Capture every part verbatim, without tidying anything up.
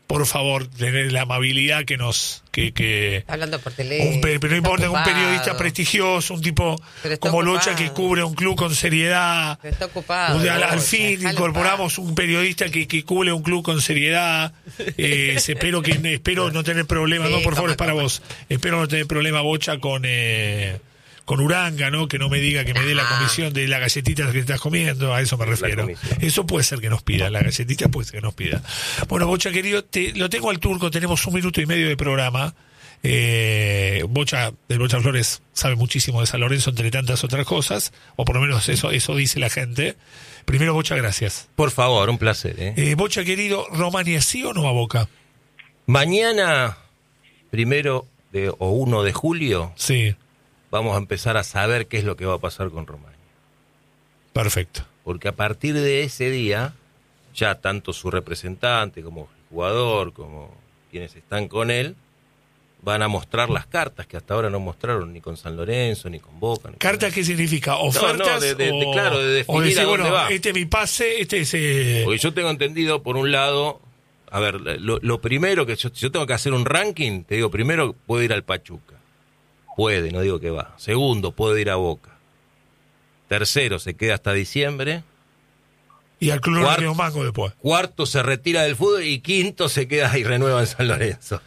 por favor, tener la amabilidad que nos... que, que Hablando por teléfono. Un, pero no importa, un periodista prestigioso, un tipo como ocupado. Locha que cubre un club con seriedad. Pero está ocupado. Al, al fin incorporamos un periodista que, que cubre un club con seriedad. Eh, espero que espero no tener problemas, sí, no, por favor, es para vos. Espero no tener problema, Bocha, con... Eh, con Uranga, ¿no? Que no me diga que me dé la comisión de la galletita que estás comiendo, a eso me refiero. Eso puede ser que nos pida, la galletita puede ser que nos pida. Bueno, Bocha querido, te, lo tengo al turco, tenemos un minuto y medio de programa. Eh, Bocha, del Bocha Flores, sabe muchísimo de San Lorenzo, entre tantas otras cosas, o por lo menos eso, eso dice la gente. Primero, Bocha, gracias. Por favor, un placer. ¿eh? Eh, Bocha querido, ¿Romania sí o no a Boca? Mañana, primero de, o uno de julio. Sí. Vamos a empezar a saber qué es lo que va a pasar con Romagnoli. Perfecto. Porque a partir de ese día, ya tanto su representante como el jugador, como quienes están con él, van a mostrar las cartas que hasta ahora no mostraron ni con San Lorenzo, ni con Boca. Ni ¿Cartas qué significa? ¿Ofertas? No, no, de, de, o, de, claro, de definir o decir, a dónde bueno, va. Este es mi pase, este es... Eh... Porque yo tengo entendido, por un lado, a ver, lo, lo primero que yo, yo tengo que hacer un ranking, te digo, primero puedo ir al Pachuca. Puede, no digo que va. Segundo, puede ir a Boca. Tercero, se queda hasta diciembre. Y al Club Cuart- Río Mango después. Cuarto, se retira del fútbol. Y quinto, se queda y renueva en San Lorenzo.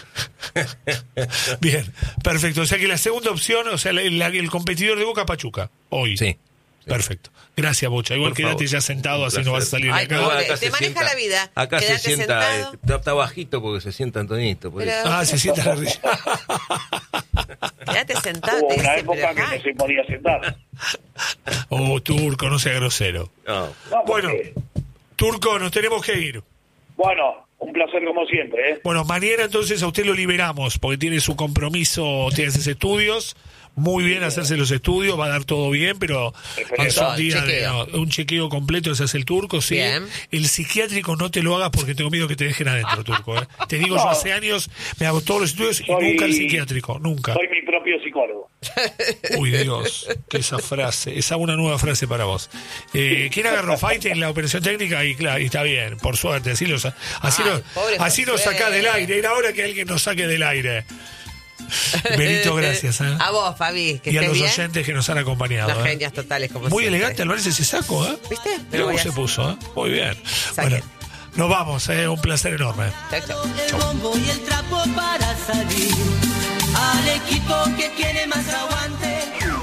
Bien, perfecto. O sea que la segunda opción, o sea, la, la, el competidor de Boca, Pachuca, hoy. Sí. Perfecto. Gracias, Bocha. Igual Por quédate favor. ya sentado, así no vas a salir Ay, de acá. no, acá te se maneja sienta, la vida. Acá Quédate se sienta, sentado. eh, está, está bajito porque se sienta Antonito. Por Pero- eso. Ah, se sienta la risa. Quédate sentado. Hubo te una dice, época pero, que ay, no se podía sentar. Oh, Turco, no sea grosero. No. No, Bueno, porque- Turco, nos tenemos que ir. Bueno, un placer como siempre, ¿eh? Bueno, mañana entonces a usted lo liberamos, porque tiene su compromiso, tiene sus estudios. Muy bien hacerse los estudios, va a dar todo bien, pero es un día de, chequeo. no, un chequeo completo, ese es el Turco, sí. Bien. El psiquiátrico no te lo hagas porque tengo miedo que te dejen adentro, Turco. ¿eh? Te digo, yo hace años me hago todos los estudios y Soy- nunca el psiquiátrico, nunca. Soy mi propio psicólogo. Uy, Dios, que esa frase, esa una nueva frase para vos. Eh, ¿Quién agarró fight en la operación técnica? Y claro, y está bien, por suerte, así, los, así, Ay, nos, pobre así nos José. saca del aire. Era hora que alguien nos saque del aire. Benito, gracias. ¿eh? A vos, Fabi, que Y a estés los bien. oyentes que nos han acompañado. Unas ¿eh? genias totales, como Muy siempre. elegante al verse ese saco, ¿eh? ¿Viste? Mira Pero cómo voy a se hacer. puso, ¿eh? Muy bien. Saque. Bueno, nos vamos, ¿eh? Un placer enorme. Chau, chau. El bombo y el trapo para salir al equipo que tiene más aguante.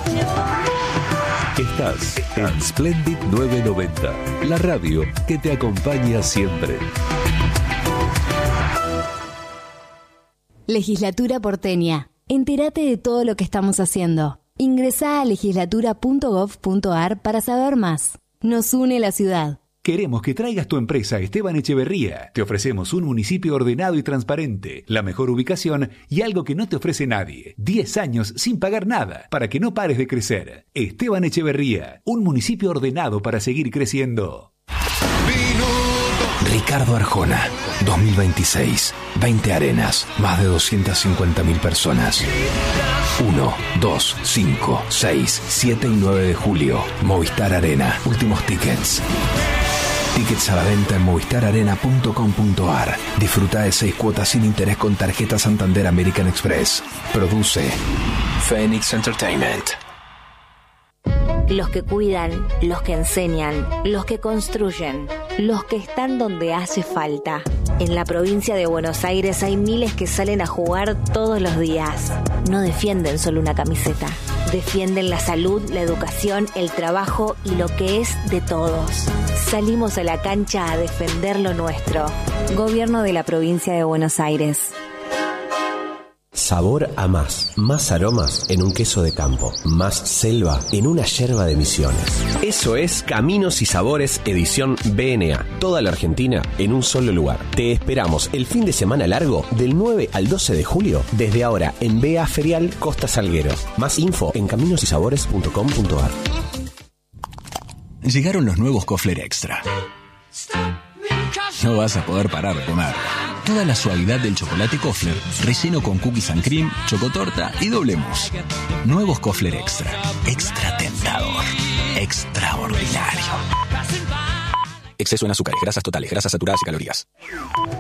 Estás en Splendid novecientos noventa, la radio que te acompaña siempre. Legislatura porteña. Entérate de todo lo que estamos haciendo. Ingresá a legislatura punto gov punto ar para saber más. Nos une la ciudad. Queremos que traigas tu empresa a Esteban Echeverría. Te ofrecemos un municipio ordenado y transparente, la mejor ubicación y algo que no te ofrece nadie. diez años sin pagar nada para que no pares de crecer. Esteban Echeverría, un municipio ordenado para seguir creciendo. Ricardo Arjona, dos mil veintiséis, veinte arenas, más de doscientas cincuenta mil personas. uno, dos, cinco, seis, siete y nueve de julio, Movistar Arena, últimos tickets. Tickets a la venta en movistar arena punto com punto ar. Disfruta de seis cuotas sin interés con tarjeta Santander American Express. Produce Phoenix Entertainment. Los que cuidan, los que enseñan, los que construyen, los que están donde hace falta. En la provincia de Buenos Aires hay miles que salen a jugar todos los días. No defienden solo una camiseta. Defienden la salud, la educación, el trabajo y lo que es de todos. Salimos a la cancha a defender lo nuestro. Gobierno de la provincia de Buenos Aires. Sabor a más. Más aromas en un queso de campo. Más selva en una yerba de Misiones. Eso es Caminos y Sabores edición B N A. Toda la Argentina en un solo lugar. Te esperamos el fin de semana largo del nueve al doce de julio. Desde ahora en B A Ferial Costa Salguero. Más info en caminos y sabores punto com punto ar. Llegaron los nuevos Kofler Extra. No vas a poder parar de comer. Toda la suavidad del chocolate Kofler, relleno con cookies and cream, chocotorta y doble mousse. Nuevos Kofler Extra. Extra tentador. Extraordinario. Exceso en azúcares, grasas totales, grasas saturadas y calorías.